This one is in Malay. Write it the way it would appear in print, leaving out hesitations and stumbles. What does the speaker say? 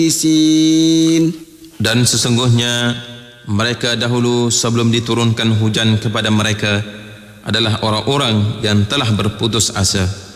Dan sesungguhnya mereka dahulu sebelum diturunkan hujan kepada mereka adalah orang-orang yang telah berputus asa.